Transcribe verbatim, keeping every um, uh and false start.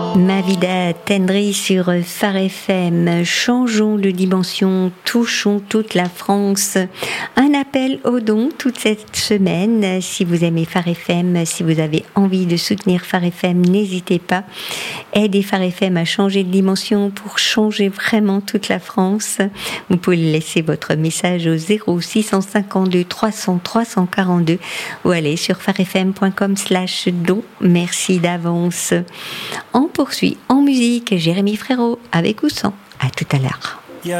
Mavida Tendri sur Phare F M. Changeons de dimension, touchons toute la France. Un appel aux dons toute cette semaine. Si vous aimez Phare F M, si vous avez envie de soutenir Phare F M, n'hésitez pas. Aidez Phare F M à changer de dimension pour changer vraiment toute la France. Vous pouvez laisser votre message au zéro six cent cinquante-deux trois cents trois cent quarante-deux ou aller sur pharefm point com slash don. Merci d'avance. On poursuit en musique Jérémy Frérot avec ou sans. À tout à l'heure.